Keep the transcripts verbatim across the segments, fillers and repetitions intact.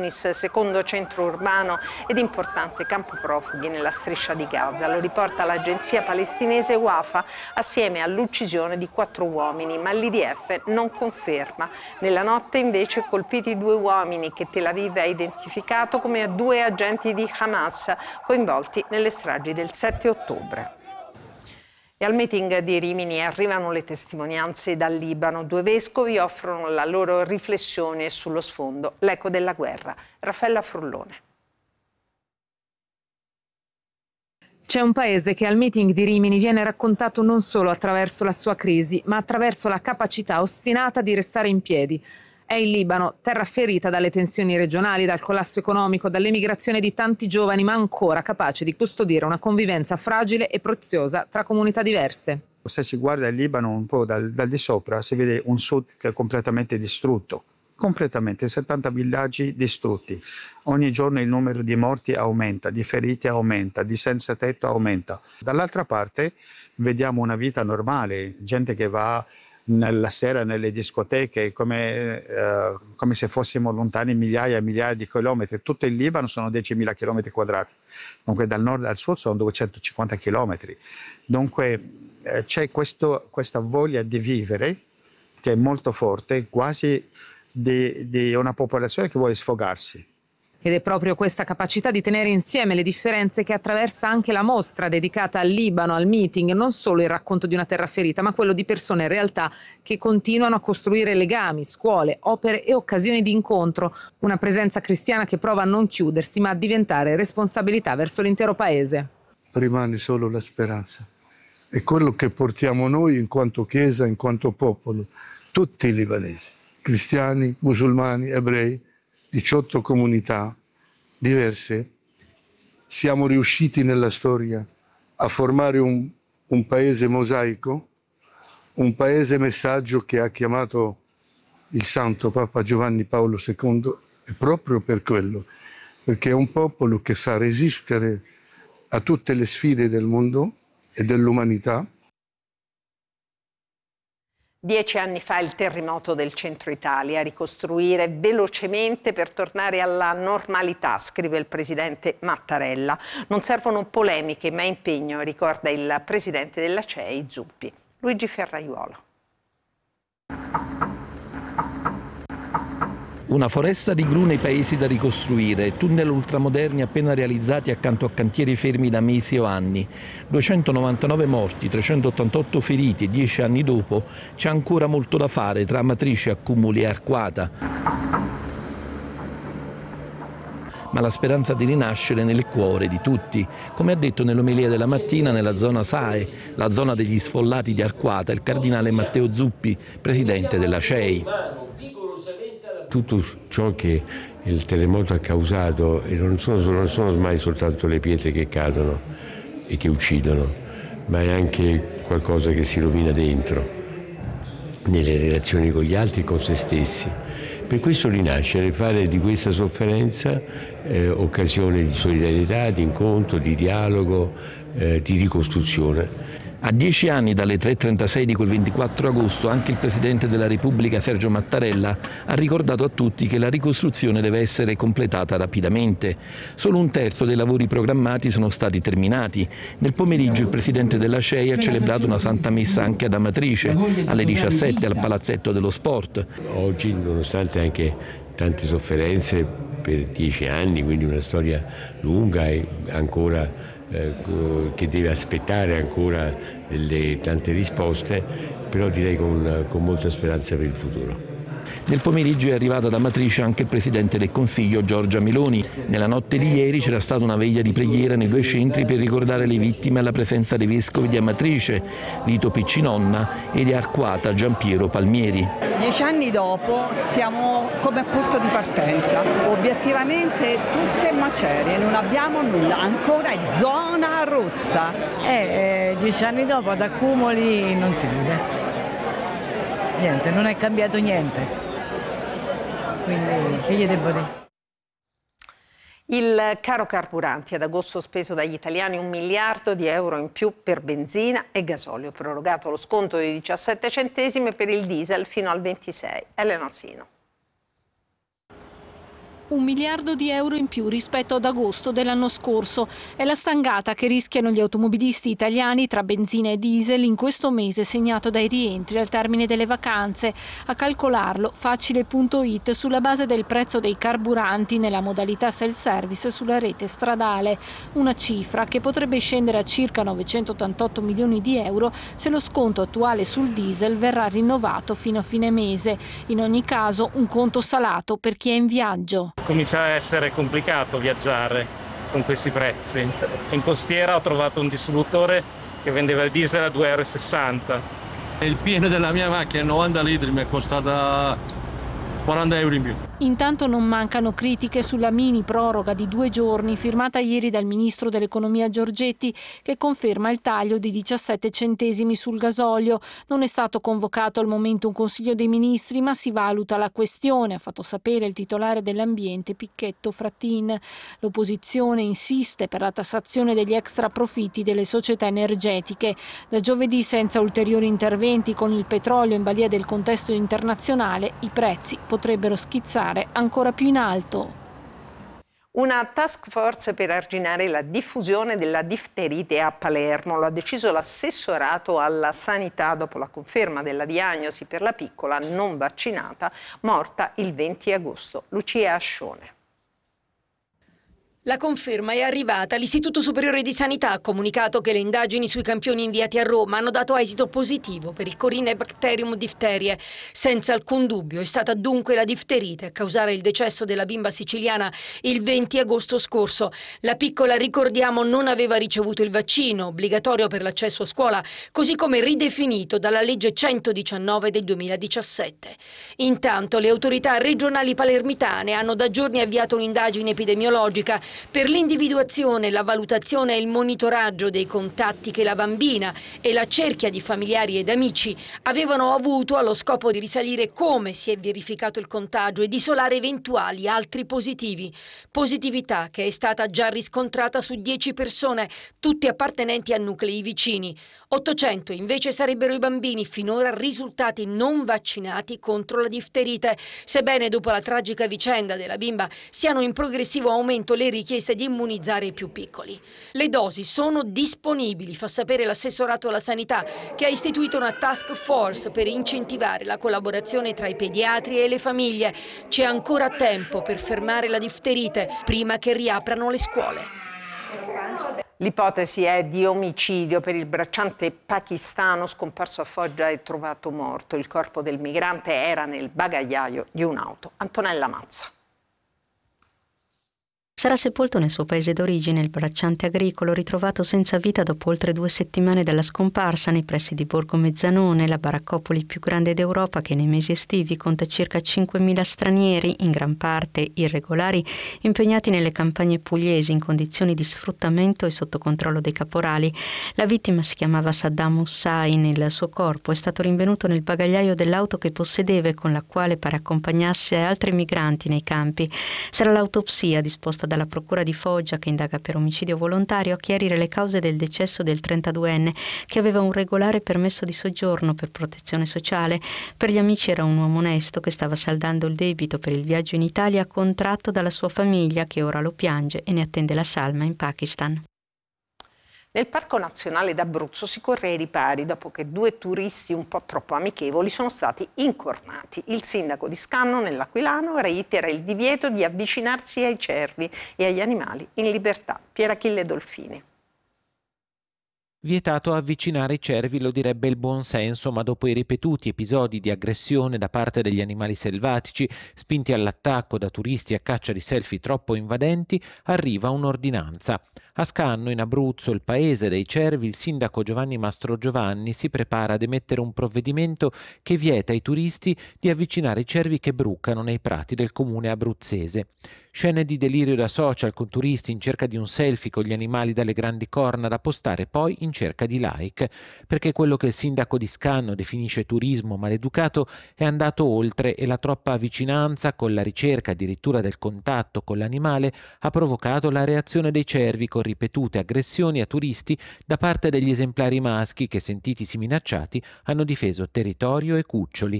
Younis, secondo centro urbano ed importante campo profughi nella striscia di Gaza. Lo riporta l'agenzia palestinese Wafa assieme all'uccisione di quattro uomini, ma l'I D F non conferma. Nella notte invece colpiti due uomini che Tel Aviv ha identificato come due agenti di Hamas coinvolti nelle stragi del sette ottobre. E al meeting di Rimini arrivano le testimonianze dal Libano. Due vescovi offrono la loro riflessione sullo sfondo, l'eco della guerra. Raffaella Frullone. C'è un paese che al meeting di Rimini viene raccontato non solo attraverso la sua crisi, ma attraverso la capacità ostinata di restare in piedi. È il Libano, terra ferita dalle tensioni regionali, dal collasso economico, dall'emigrazione di tanti giovani, ma ancora capace di custodire una convivenza fragile e preziosa tra comunità diverse. Se si guarda il Libano un po' dal, dal di sopra, si vede un sud che è completamente distrutto, completamente, settanta villaggi distrutti. Ogni giorno il numero di morti aumenta, di feriti aumenta, di senza tetto aumenta. Dall'altra parte vediamo una vita normale, gente che va nella sera nelle discoteche come, eh, come se fossimo lontani migliaia e migliaia di chilometri. Tutto il Libano sono diecimila chilometri quadrati, dunque dal nord al sud sono duecentocinquanta chilometri. Dunque eh, c'è questo, questa voglia di vivere che è molto forte, quasi di, di una popolazione che vuole sfogarsi. Ed è proprio questa capacità di tenere insieme le differenze che attraversa anche la mostra dedicata al Libano, al meeting, non solo il racconto di una terra ferita, ma quello di persone e realtà che continuano a costruire legami, scuole, opere e occasioni di incontro. Una presenza cristiana che prova a non chiudersi, ma a diventare responsabilità verso l'intero paese. Rimane solo la speranza. È quello che portiamo noi in quanto Chiesa, in quanto popolo, tutti i libanesi, cristiani, musulmani, ebrei, diciotto comunità diverse. Siamo riusciti nella storia a formare un, un paese mosaico, un paese messaggio che ha chiamato il santo Papa Giovanni Paolo secondo, e proprio per quello, perché è un popolo che sa resistere a tutte le sfide del mondo e dell'umanità. Dieci anni fa il terremoto del centro Italia, ricostruire velocemente per tornare alla normalità, scrive il presidente Mattarella. Non servono polemiche ma impegno, ricorda il presidente della C E I Zuppi, Luigi Ferraiuolo. Una foresta di gru nei paesi da ricostruire, tunnel ultramoderni appena realizzati accanto a cantieri fermi da mesi o anni. duecentonovantanove morti, trecentottantotto feriti e dieci anni dopo c'è ancora molto da fare tra Amatrice, Accumuli e Arquata. Ma la speranza di rinascere è nel cuore di tutti. Come ha detto nell'omelia della mattina nella zona S A E, la zona degli sfollati di Arquata, il cardinale Matteo Zuppi, presidente della C E I. Tutto ciò che il terremoto ha causato, e non sono, non sono mai soltanto le pietre che cadono e che uccidono, ma è anche qualcosa che si rovina dentro, nelle relazioni con gli altri e con se stessi. Per questo rinascere, fare di questa sofferenza eh, occasione di solidarietà, di incontro, di dialogo, eh, di ricostruzione. A dieci anni dalle tre e trentasei di quel ventiquattro agosto anche il Presidente della Repubblica Sergio Mattarella ha ricordato a tutti che la ricostruzione deve essere completata rapidamente. Solo un terzo dei lavori programmati sono stati terminati. Nel pomeriggio il Presidente della C E I ha celebrato una Santa Messa anche ad Amatrice, alle diciassette al Palazzetto dello Sport. Oggi, nonostante anche tante sofferenze per dieci anni, quindi una storia lunga e ancora eh, che deve aspettare ancora le tante risposte, però direi con, con molta speranza per il futuro. Nel pomeriggio è arrivato ad Amatrice anche il Presidente del Consiglio Giorgia Meloni. Nella notte di ieri c'era stata una veglia di preghiera nei due centri per ricordare le vittime alla presenza dei vescovi di Amatrice, Vito Piccinonna, e di Arquata, Giampiero Palmieri. Dieci anni dopo siamo come a punto di partenza, obiettivamente tutte macerie, non abbiamo nulla, ancora è zona rossa. Eh, dieci anni dopo ad Accumuli non si vive. Niente, non è cambiato niente, quindi che gli devo dire? Il caro carburanti ad agosto speso dagli italiani un miliardo di euro in più per benzina e gasolio, prorogato lo sconto di diciassette centesimi per il diesel fino al ventisei. Elena Sino. un miliardo di euro in più rispetto ad agosto dell'anno scorso. È la stangata che rischiano gli automobilisti italiani tra benzina e diesel in questo mese segnato dai rientri al termine delle vacanze. A calcolarlo facile punto it sulla base del prezzo dei carburanti nella modalità self-service sulla rete stradale. Una cifra che potrebbe scendere a circa novecentottantotto milioni di euro se lo sconto attuale sul diesel verrà rinnovato fino a fine mese. In ogni caso un conto salato per chi è in viaggio. Comincia a essere complicato viaggiare con questi prezzi. In costiera ho trovato un distributore che vendeva il diesel a due euro e sessanta. Il pieno della mia macchina, novanta litri, mi è costata quaranta euro in più. Intanto non mancano critiche sulla mini proroga di due giorni firmata ieri dal ministro dell'economia Giorgetti, che conferma il taglio di diciassette centesimi sul gasolio. Non è stato convocato al momento un consiglio dei ministri, ma si valuta la questione, ha fatto sapere il titolare dell'ambiente Picchetto Frattin. L'opposizione insiste per la tassazione degli extra profitti delle società energetiche. Da giovedì, senza ulteriori interventi con il petrolio in balia del contesto internazionale, i prezzi potrebbero schizzare ancora più in alto. Una task force per arginare la diffusione della difterite a Palermo, lo ha deciso l'assessorato alla sanità dopo la conferma della diagnosi per la piccola non vaccinata morta il venti agosto. Lucia Ascione. La conferma è arrivata. L'Istituto Superiore di Sanità ha comunicato che le indagini sui campioni inviati a Roma hanno dato esito positivo per il Corynebacterium diphtheriae. Senza alcun dubbio è stata dunque la difterite a causare il decesso della bimba siciliana il venti agosto scorso. La piccola, ricordiamo, non aveva ricevuto il vaccino, obbligatorio per l'accesso a scuola, così come ridefinito dalla legge centodiciannove del duemiladiciassette. Intanto le autorità regionali palermitane hanno da giorni avviato un'indagine epidemiologica per l'individuazione, la valutazione e il monitoraggio dei contatti che la bambina e la cerchia di familiari ed amici avevano avuto allo scopo di risalire come si è verificato il contagio ed isolare eventuali altri positivi. Positività che è stata già riscontrata su dieci persone, tutti appartenenti a nuclei vicini. ottocento invece sarebbero i bambini finora risultati non vaccinati contro la difterite, sebbene dopo la tragica vicenda della bimba siano in progressivo aumento le richieste di immunizzare i più piccoli. Le dosi sono disponibili, fa sapere l'assessorato alla sanità, che ha istituito una task force per incentivare la collaborazione tra i pediatri e le famiglie. C'è ancora tempo per fermare la difterite prima che riaprano le scuole. L'ipotesi è di omicidio per il bracciante pakistano scomparso a Foggia e trovato morto. Il corpo del migrante era nel bagagliaio di un'auto. Antonella Mazza. Sarà sepolto nel suo paese d'origine il bracciante agricolo ritrovato senza vita dopo oltre due settimane dalla scomparsa nei pressi di Borgo Mezzanone, la baraccopoli più grande d'Europa che nei mesi estivi conta circa cinquemila stranieri, in gran parte irregolari, impegnati nelle campagne pugliesi in condizioni di sfruttamento e sotto controllo dei caporali. La vittima si chiamava Saddam Hussein, il suo corpo è stato rinvenuto nel bagagliaio dell'auto che possedeva e con la quale pare accompagnasse altri migranti nei campi. Sarà l'autopsia disposta dalla Procura di Foggia, che indaga per omicidio volontario, a chiarire le cause del decesso del trentaduenne, che aveva un regolare permesso di soggiorno per protezione sociale. Per gli amici era un uomo onesto che stava saldando il debito per il viaggio in Italia contratto dalla sua famiglia, che ora lo piange e ne attende la salma in Pakistan. Nel Parco Nazionale d'Abruzzo si corre ai ripari dopo che due turisti un po' troppo amichevoli sono stati incornati. Il sindaco di Scanno, nell'Aquilano, reitera il divieto di avvicinarsi ai cervi e agli animali in libertà. Pierachille Dolfini. Vietato avvicinare i cervi, lo direbbe il buon senso, ma dopo i ripetuti episodi di aggressione da parte degli animali selvatici, spinti all'attacco da turisti a caccia di selfie troppo invadenti, arriva un'ordinanza. A Scanno, in Abruzzo, il paese dei cervi, il sindaco Giovanni Mastrogiovanni si prepara ad emettere un provvedimento che vieta ai turisti di avvicinare i cervi che brucano nei prati del comune abruzzese. Scene di delirio da social con turisti in cerca di un selfie con gli animali dalle grandi corna da postare poi in cerca di like, perché quello che il sindaco di Scanno definisce turismo maleducato è andato oltre e la troppa vicinanza, con la ricerca addirittura del contatto con l'animale, ha provocato la reazione dei cervi con ripetute aggressioni a turisti da parte degli esemplari maschi che, sentitisi minacciati, hanno difeso territorio e cuccioli.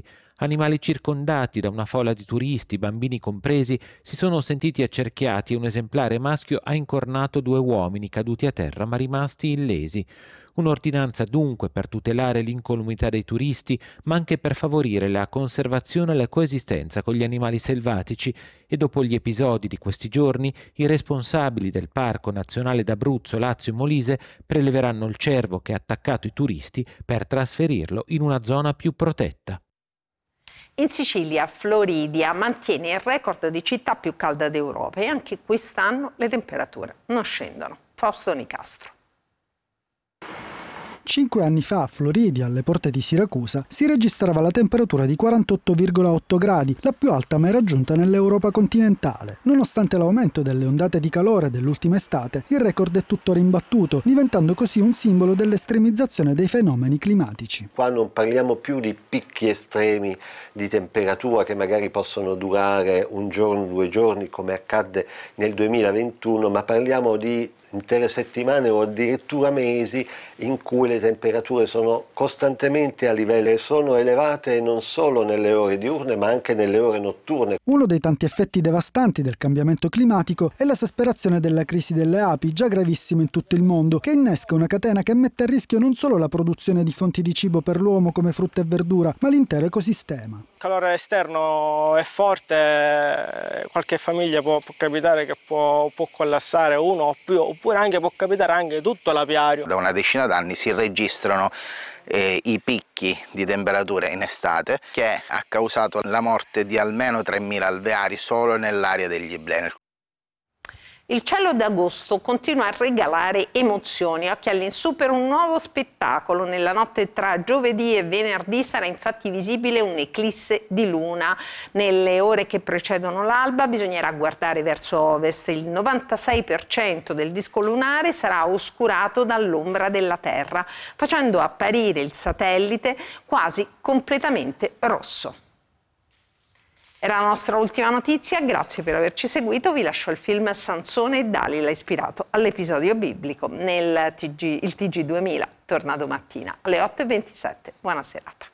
Animali circondati da una folla di turisti, bambini compresi, si sono sentiti accerchiati e un esemplare maschio ha incornato due uomini caduti a terra ma rimasti illesi. Un'ordinanza dunque per tutelare l'incolumità dei turisti, ma anche per favorire la conservazione e la coesistenza con gli animali selvatici, e dopo gli episodi di questi giorni i responsabili del Parco Nazionale d'Abruzzo, Lazio e Molise preleveranno il cervo che ha attaccato i turisti per trasferirlo in una zona più protetta. In Sicilia, Floridia mantiene il record di città più calda d'Europa e anche quest'anno le temperature non scendono. Fausto Nicastro. Cinque anni fa a Floridia, alle porte di Siracusa, si registrava la temperatura di quarantotto virgola otto gradi, la più alta mai raggiunta nell'Europa continentale. Nonostante l'aumento delle ondate di calore dell'ultima estate, il record è tuttora imbattuto, diventando così un simbolo dell'estremizzazione dei fenomeni climatici. Qua non parliamo più di picchi estremi di temperatura che magari possono durare un giorno, due giorni, come accadde nel duemilaventuno, ma parliamo di intere settimane o addirittura mesi in cui le temperature sono costantemente a livelli, sono elevate non solo nelle ore diurne ma anche nelle ore notturne. Uno dei tanti effetti devastanti del cambiamento climatico è l'esasperazione della crisi delle api, già gravissima in tutto il mondo, che innesca una catena che mette a rischio non solo la produzione di fonti di cibo per l'uomo come frutta e verdura, ma l'intero ecosistema. Il calore esterno è forte, qualche famiglia può, può capitare che può, può collassare uno o più, oppure anche può capitare anche tutto l'apiario. Da una decina d'anni si registrano eh, i picchi di temperatura in estate che ha causato la morte di almeno tremila alveari solo nell'area degli Iblei. Il cielo d'agosto continua a regalare emozioni. Occhi all'insù per un nuovo spettacolo. Nella notte tra giovedì e venerdì sarà infatti visibile un'eclisse di luna. Nelle ore che precedono l'alba bisognerà guardare verso ovest. Il novantasei per cento del disco lunare sarà oscurato dall'ombra della Terra, facendo apparire il satellite quasi completamente rosso. Era la nostra ultima notizia, grazie per averci seguito, vi lascio il film Sansone e Dalila ispirato all'episodio biblico. Nel T G, il T G duemila torna domattina alle otto e ventisette. Buona serata.